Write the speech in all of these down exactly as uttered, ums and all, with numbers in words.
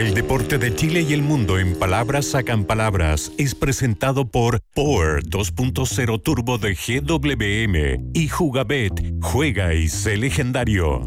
El deporte de Chile y el mundo en palabras sacan palabras es presentado por Power dos punto cero Turbo de G W M y Jugabet. Juega y sé legendario.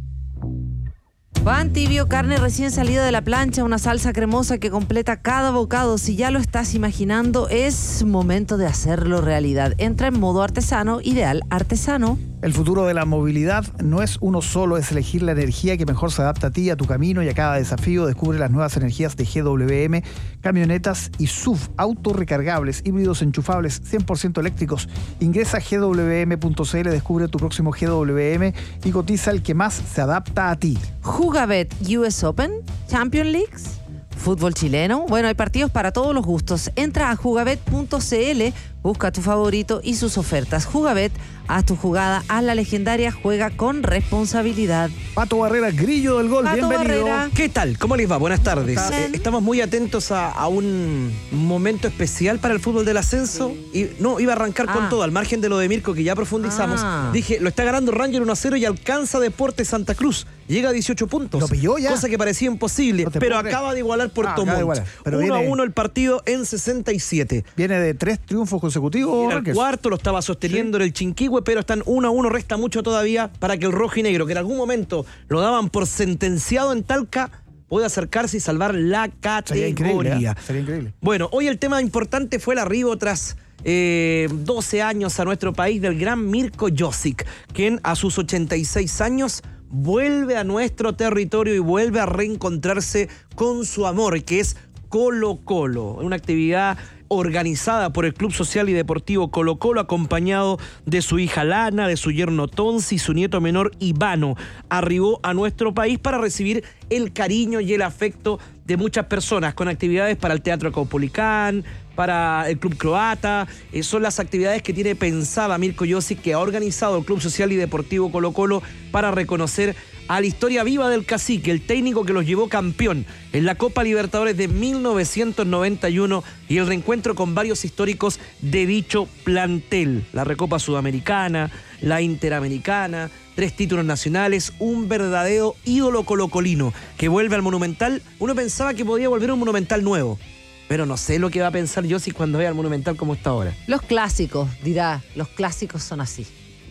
Pan tibio, carne recién salida de la plancha, una salsa cremosa que completa cada bocado. Si ya lo estás imaginando, es momento de hacerlo realidad. Entra en modo artesano, Ideal Artesano. El futuro de la movilidad no es uno solo, es elegir la energía que mejor se adapta a ti, a tu camino y a cada desafío. Descubre las nuevas energías de G W M, camionetas y S U V, autos recargables, híbridos enchufables, cien por ciento eléctricos. Ingresa a G W M punto C L, descubre tu próximo G W M y cotiza el que más se adapta a ti. Jugabet U S Open, Champions Leagues, fútbol chileno. Bueno, hay partidos para todos los gustos. Entra a jugabet punto C L, busca tu favorito y sus ofertas. Jugabet, haz tu jugada, haz la legendaria, juega con responsabilidad. Pato Barrera, grillo del gol, Pato bienvenido. Barrera. ¿Qué tal? ¿Cómo les va? Buenas tardes. Bien. Eh, estamos muy atentos a, a un momento especial para el fútbol del ascenso. Y no, iba a arrancar Ah. con todo, al margen de lo de Mirko, que ya profundizamos. Ah. Dije, lo está ganando Ranger uno a cero y alcanza Deportes Santa Cruz. Llega a dieciocho puntos. ¿Lo pilló ya? Cosa que parecía imposible, No te pero puedo creer. acaba de igualar Puerto Ah, acaba de Montt. igualar. Pero uno viene- a uno el partido en sesenta y siete. Viene de tres triunfos consecutivos. Era el Rangers. cuarto, lo estaba sosteniendo en el Chinquihue, pero están uno a uno, resta mucho todavía para que el rojo y negro, que en algún momento lo daban por sentenciado en Talca, pueda acercarse y salvar la Sería increíble, categoría. ¿eh? Sería increíble. Bueno, hoy el tema importante fue el arribo tras eh, doce años a nuestro país del gran Mirko Josic, quien a sus ochenta y seis años vuelve a nuestro territorio y vuelve a reencontrarse con su amor, que es Colo Colo, una actividad organizada por el Club Social y Deportivo Colo Colo, acompañado de su hija Lana, de su yerno Tonsi y su nieto menor Ivano. Arribó a nuestro país para recibir el cariño y el afecto de muchas personas, con actividades para el Teatro Caupolicán, para el Club Croata. Eh, son las actividades que tiene pensada Mirko Josic, que ha organizado el Club Social y Deportivo Colo Colo para reconocer a la historia viva del cacique, el técnico que los llevó campeón en la Copa Libertadores de mil novecientos noventa y uno y el reencuentro con varios históricos de dicho plantel. La Recopa Sudamericana, la Interamericana, tres títulos nacionales, un verdadero ídolo colocolino que vuelve al Monumental. Uno pensaba que podía volver a un Monumental nuevo, pero no sé lo que va a pensar Josic cuando vea el Monumental como está ahora. Los clásicos, dirá, los clásicos son así.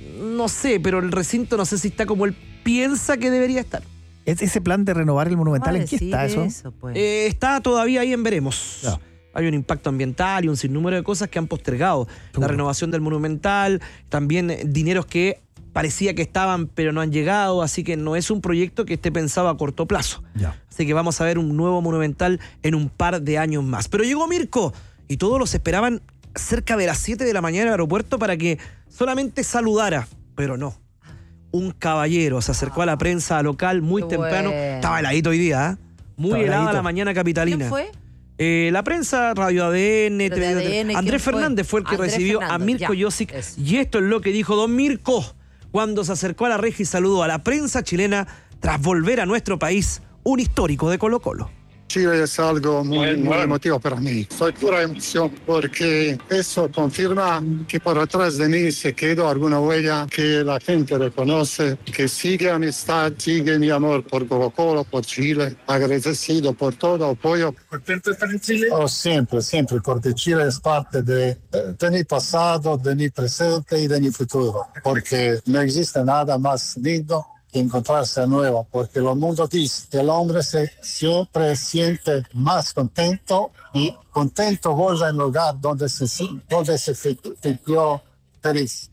No sé, pero el recinto no sé si está como él piensa que debería estar. ¿Es ese plan de renovar el Monumental, ¿Cómo en qué decir está eso? eso, pues? Eh, está todavía ahí en veremos. Ya. Hay un impacto ambiental y un sinnúmero de cosas que han postergado. Seguro. La renovación del Monumental, también eh, dineros que parecía que estaban pero no han llegado, así que no es un proyecto que esté pensado a corto plazo. Ya. Así que vamos a ver un nuevo Monumental en un par de años más. Pero llegó Mirko y todos los esperaban cerca de las siete de la mañana en el aeropuerto para que solamente saludara, pero no. Un caballero se acercó a la prensa local muy Qué temprano. bueno. Estaba heladito hoy día, ¿eh? Muy Estaba helada heladito. la mañana capitalina. ¿Quién fue? Eh, la prensa, Radio A D N, Pero de T V, A D N, Andrés ¿quién fue? Fernández fue el que Andrés recibió Fernández, a Mirko ya, Josic. eso. Y esto es lo que dijo don Mirko cuando se acercó a la reja y saludó a la prensa chilena tras volver a nuestro país, un histórico de Colo Colo. Chile es algo muy, Bueno, muy bueno. emotivo para mí. Soy pura emoción porque eso confirma que por atrás de mí se quedó alguna huella que la gente reconoce, que sigue amistad, sigue mi amor por Colo Colo, por Chile, agradecido por todo apoyo. ¿Contento de estar en Chile? Oh, siempre, siempre, porque Chile es parte de, de mi pasado, de mi presente y de mi futuro, porque no existe nada más lindo que encontrarse de nuevo, porque el mundo dice que el hombre se siempre siente más contento y contento vuelve al lugar donde se, donde se sintió feliz.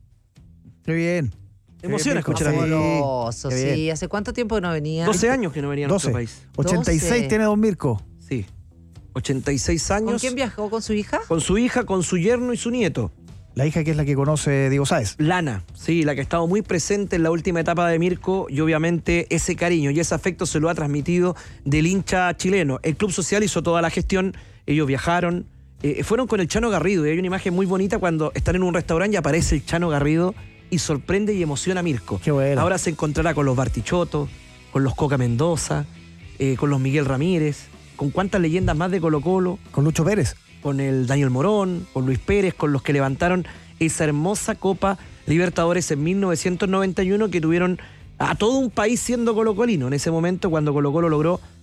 Qué bien. Emociona Qué bien, escuchar a Mirko. Mirko. Fabuloso, Qué sí. bien. ¿Hace cuánto tiempo que no venía? doce años que no venía a nuestro doce. país. ochenta y seis doce. tiene don Mirko. Sí. ochenta y seis años. ¿Con quién viajó? ¿Con su hija? Con su hija, con su yerno y su nieto. La hija que es la que conoce Diego Sáez. Lana, sí, la que ha estado muy presente en la última etapa de Mirko y obviamente ese cariño y ese afecto se lo ha transmitido del hincha chileno. El Club Social hizo toda la gestión, ellos viajaron, eh, fueron con el Chano Garrido y hay una imagen muy bonita cuando están en un restaurante y aparece el Chano Garrido y sorprende y emociona a Mirko. Qué bueno. Ahora se encontrará con los Bartichotto, con los Coca Mendoza, eh, con los Miguel Ramírez, con cuántas leyendas más de Colo Colo, Con Lucho Pérez. con el Daniel Morón, con Luis Pérez, con los que levantaron esa hermosa Copa Libertadores en mil novecientos noventa y uno que tuvieron a todo un país siendo colocolino. En ese momento, cuando Colo Colo logró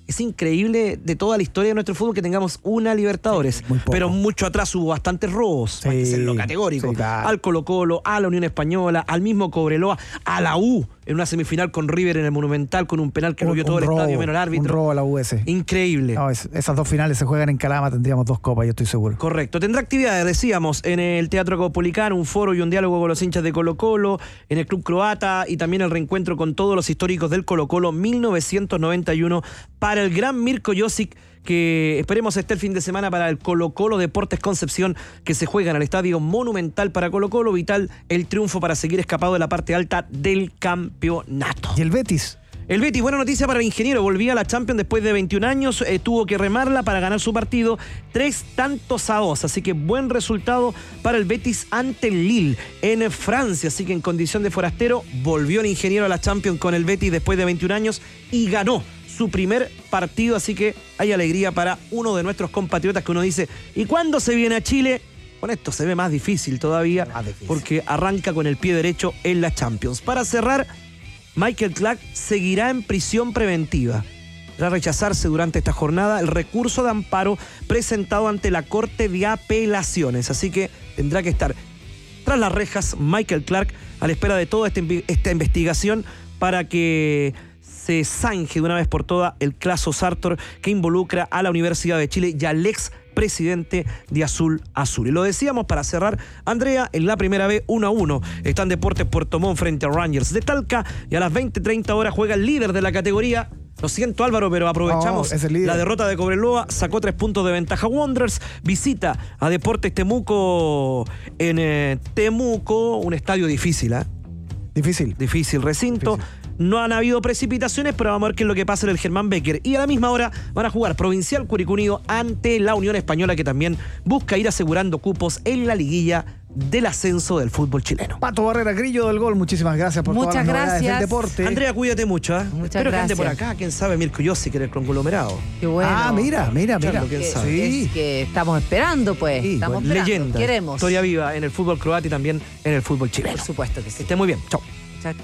Es increíble de toda la historia de nuestro fútbol que tengamos una Libertadores. Sí, muy poco. Pero mucho atrás hubo bastantes robos, Sí, hay que serlo categórico. sí, claro. Al Colo-Colo, a la Unión Española, al mismo Cobreloa, a la U en una semifinal con River en el Monumental con un penal que lo Un- vio todo un el robo, estadio menos el Un árbitro. robo a la U S. Increíble. No, es- esas dos finales se juegan en Calama, tendríamos dos copas, yo estoy seguro. Correcto. Tendrá actividades, decíamos, en el Teatro Caupolicán, un foro y un diálogo con los hinchas de Colo-Colo, en el Club Croata y también el reencuentro con todos los históricos del Colo-Colo mil novecientos noventa y uno para el gran Mirko Josic, que esperemos esté el fin de semana para el Colo-Colo Deportes Concepción, que se juega en el Estadio Monumental para Colo-Colo. Vital el triunfo para seguir escapado de la parte alta del campeonato. ¿Y el Betis? El Betis, buena noticia para el Ingeniero, volvía a la Champions después de veintiún años, eh, tuvo que remarla para ganar su partido, tres tantos a dos, así que buen resultado para el Betis ante el Lille en Francia, así que en condición de forastero volvió el Ingeniero a la Champions con el Betis después de veintiún años y ganó su primer partido, así que hay alegría para uno de nuestros compatriotas que uno dice, ¿y cuándo se viene a Chile? Con esto se ve más difícil todavía, Más difícil. porque arranca con el pie derecho en la Champions. Para cerrar, Michael Clark seguirá en prisión preventiva. Tras rechazarse durante esta jornada el recurso de amparo presentado ante la Corte de Apelaciones. Así que tendrá que estar tras las rejas Michael Clark a la espera de toda esta, esta investigación para que se zanje de una vez por todas el caso Sartor que involucra a la Universidad de Chile y al ex presidente de Azul Azul. Y lo decíamos para cerrar, Andrea, en la primera B uno a uno. Están Deportes Puerto Montt frente a Rangers de Talca y a las veinte treinta horas juega el líder de la categoría. Lo siento, Álvaro, pero aprovechamos No, es el líder. la derrota de Cobreloa, sacó tres puntos de ventaja Wanderers, visita a Deportes Temuco en eh, Temuco, un estadio difícil, ¿eh? Difícil. Difícil recinto. Difícil. No han habido precipitaciones, pero vamos a ver qué es lo que pasa en el Germán Becker. Y a la misma hora van a jugar Provincial Curicó Unido ante la Unión Española, que también busca ir asegurando cupos en la liguilla del ascenso del fútbol chileno. Pato Barrera, Grillo del Gol, muchísimas gracias por Muchas todas las novedades gracias. del deporte. Andrea, cuídate mucho, ¿eh? Muchas Espero que ande por gracias. acá, quién sabe, Mirko Josic en el conglomerado. Qué bueno. Ah, mira, mira, mira. Claro, quién Que, sabe. Sí. es que estamos esperando, pues. Sí, estamos bueno. esperando. Leyenda. Queremos. Historia viva en el fútbol croata y también en el fútbol chileno. Por supuesto que Que sí. esté muy bien. Chao. Chao.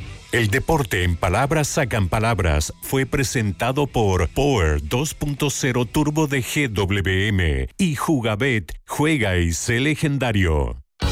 El deporte en palabras sacan palabras fue presentado por Power dos punto cero Turbo de G W M y Jugabet, juega y sé legendario.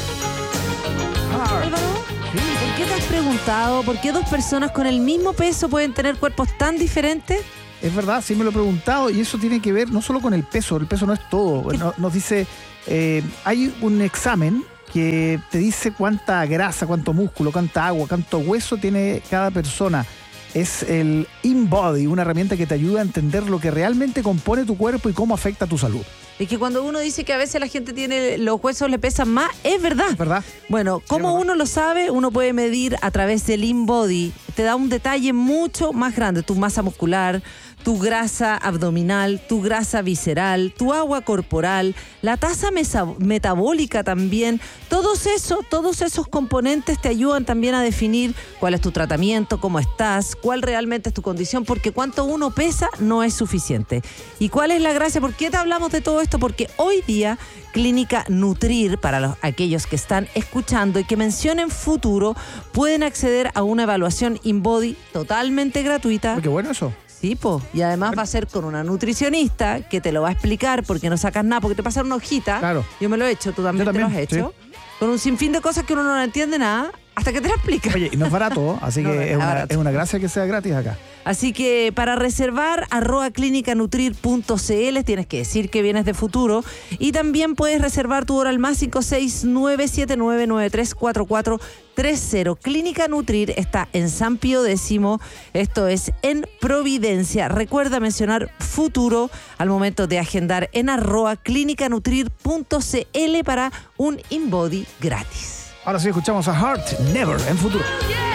Álvaro, ¿por qué te has preguntado por qué dos personas con el mismo peso pueden tener cuerpos tan diferentes? Es verdad, sí me lo he preguntado y eso tiene que ver no solo con el peso, el peso no es todo. No- nos dice, eh, hay un examen que te dice cuánta grasa, cuánto músculo, cuánta agua, cuánto hueso tiene cada persona. Es el InBody, una herramienta que te ayuda a entender lo que realmente compone tu cuerpo y cómo afecta a tu salud. Es que cuando uno dice que a veces la gente tiene los huesos le pesan más, es verdad. ¿Es verdad? Bueno, como verdad. uno lo sabe, uno puede medir a través del InBody. Te da un detalle mucho más grande, tu masa muscular, tu grasa abdominal, tu grasa visceral, tu agua corporal, la tasa mesa- metabólica también. Todos eso, todos esos componentes te ayudan también a definir cuál es tu tratamiento, cómo estás, cuál realmente es tu condición, porque cuánto uno pesa no es suficiente. ¿Y cuál es la gracia? ¿Por qué te hablamos de todo esto? Porque hoy día Clínica Nutrir, para los, aquellos que están escuchando y que mencionen futuro, pueden acceder a una evaluación InBody totalmente gratuita. Qué bueno eso. Sí, po. Y además va a ser con una nutricionista que te lo va a explicar porque no sacas nada, porque te pasa una hojita. Claro. Yo me lo he hecho, tú también, Yo te lo has también, hecho. Con un sinfín de cosas que uno no entiende nada hasta que te lo explica. Oye, y no es barato, así No, que no es, es una, barato. es una gracia que sea gratis acá. Así que para reservar, arroba clínica nutrir punto c l, tienes que decir que vienes de futuro. Y también puedes reservar tu hora al más cinco seis nueve siete nueve nueve tres cuatro cuatro tres cero. Clínica Nutrir está en San Pío X, esto es en Providencia. Recuerda mencionar futuro al momento de agendar en arroba clínica nutrir punto c l para un InBody gratis. Ahora sí escuchamos a Heart Never en futuro. Yeah.